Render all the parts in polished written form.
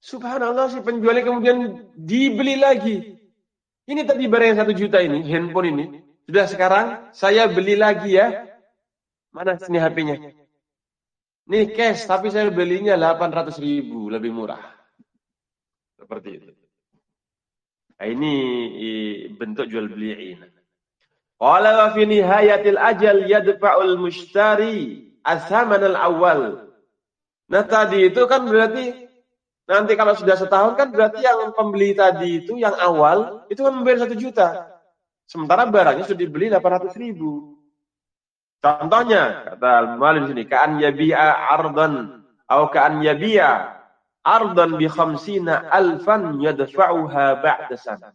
Subhanallah, si penjualnya kemudian dibeli lagi. Ini tadi barang yang 1 juta ini, handphone ini. Sudah sekarang saya beli lagi ya. Mana sini HP-nya? Nih cash, tapi saya belinya 800.000, lebih murah. Seperti itu. Nah, ini bentuk jual beli ini. Qala wa fi nihayatil ajal yadfa'ul mushtari as-saman al-awwal. Nah, tadi itu kan berarti nanti kalau sudah setahun kan berarti yang pembeli tadi itu yang awal itu kan membayar 1 juta. Sementara barangnya sudah dibeli 800.000. Contohnya kata al-mu'allif di sini ka'an yabi'a ardan atau ka'an yabi'a ardan bi 50,000 yadfa'uha ba'da sana.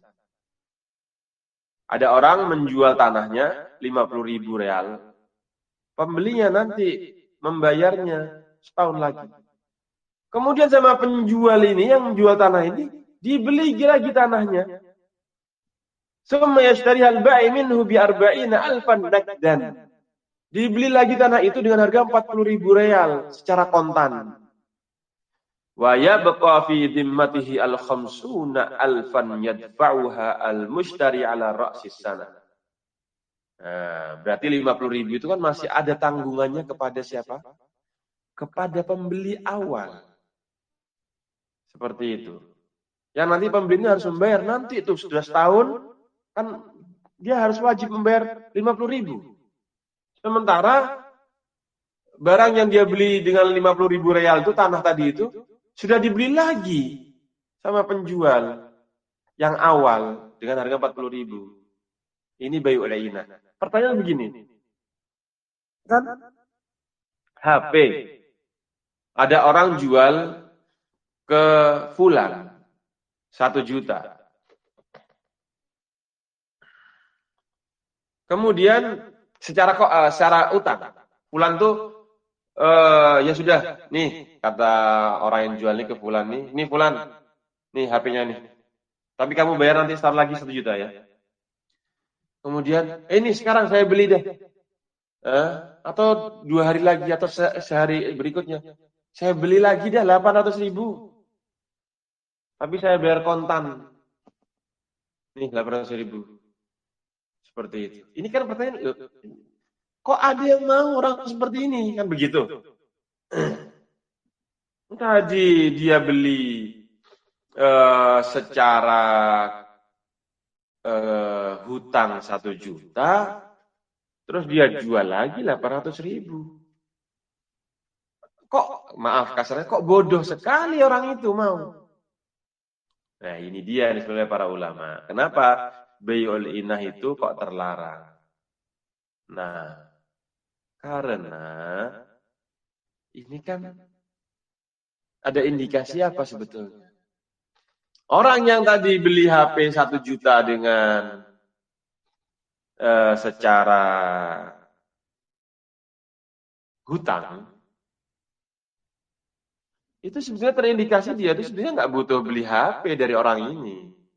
Ada orang menjual tanahnya 50.000 real. Pembelinya nanti membayarnya setahun lagi. Kemudian sama penjual ini yang menjual tanah ini dibeli lagi tanahnya. Summa yashtariha al-ba'i minhu bi 40,000 nakdan. Dibeli lagi tanah itu dengan harga 40.000 real secara kontan. Wa yabqa fi dhimmatihi al-50,000 yadfa'uha al-mushtari ala ra'sis sana. Nah, berarti 50.000 itu kan masih ada tanggungannya kepada siapa? Kepada pembeli awal. Seperti itu. Yang nanti pembelinya harus membayar nanti itu sudah setahun kan dia harus wajib membayar 50.000. Sementara barang yang dia beli dengan 50.000 real itu tanah tadi itu sudah dibeli lagi sama penjual yang awal dengan harga 40.000. Ini bai'ul ainah. Pertanyaan begini. Kan HP. Ada orang jual ke fulan 1 juta. Kemudian secara utang. Fulan tuh ya sudah, nih kata orang yang jual ini ke fulan nih fulan, nih HP-nya nih. Tapi kamu bayar nanti setahun lagi 1 juta ya. Kemudian, ini sekarang saya beli deh. Atau 2 hari lagi atau sehari berikutnya. Saya beli lagi deh 800.000. Tapi saya bayar kontan. Nih 800.000. Seperti itu. Ini kan pertanyaan, kok ada yang mau orang seperti ini? Kan begitu. Tadi dia beli secara hutang 1 juta, terus dia jual lagi 800.000. Kok, maaf kasarnya, kok bodoh sekali orang itu mau. Nah ini dia nih sebenarnya para ulama. Kenapa bai'ul inah itu kok terlarang? Nah, karena ini kan ada indikasi apa sebetulnya? Orang yang tadi beli HP 1 juta dengan secara hutang, itu sebenarnya terindikasi dia itu sebenarnya nggak butuh beli HP dari orang ini.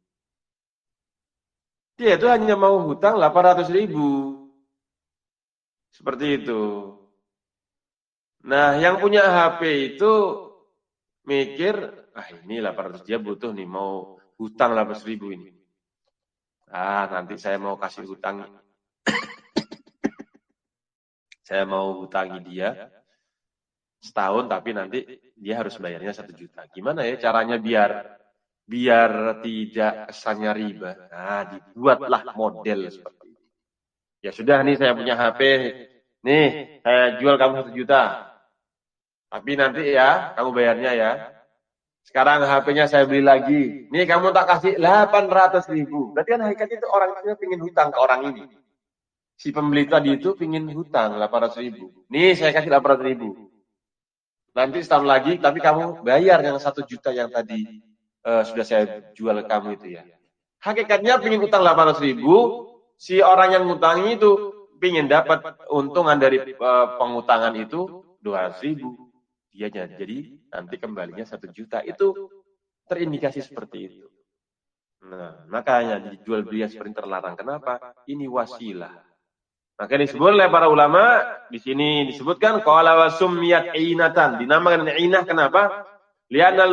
Dia itu hanya mau hutang 800.000. Seperti itu. Nah, yang punya HP itu mikir, ini 800 dia butuh nih, mau hutang 800.000 ini. Nanti saya mau kasih hutang. Saya mau hutangi dia setahun, tapi nanti dia harus bayarnya 1 juta. Gimana ya caranya biar tidak kesannya riba? Dibuatlah model seperti itu. Ya sudah nih saya punya HP, nih saya jual kamu 1 juta. Tapi nanti ya kamu bayarnya ya. Sekarang HP-nya saya beli lagi. Nih kamu tak kasih 800.000. Berarti kan hakikatnya itu orang itu pingin hutang ke orang ini. Si pembeli tadi itu pingin hutang 800.000. Nih saya kasih 800.000. Nanti setahun lagi, tapi kamu bayar yang 1 juta yang tadi sudah saya jual kamu itu ya. Hakikatnya pingin hutang 800.000, si orang yang ngutangi itu pingin dapat untungan dari pengutangan itu 200.000. Dianya. Jadi nanti kembalinya 1 juta. Itu terindikasi seperti itu. Nah, makanya dijual beli seperti terlarang. Kenapa? Ini wasilah. Maka disebut oleh para ulama di sini disebutkan qala wa summiyat inatan, dinamakan inah kenapa? Li'anal